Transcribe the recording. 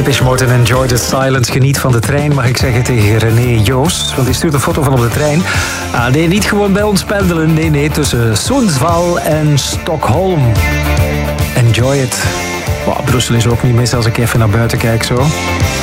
Depeche Mode en Enjoy the Silence. Geniet van de trein, mag ik zeggen tegen René Joost. Want die stuurt een foto van op de trein. Nee, niet gewoon bij ons pendelen. Nee, tussen Sundsvall en Stockholm. Enjoy it. Brussel is ook niet mis als ik even naar buiten kijk zo.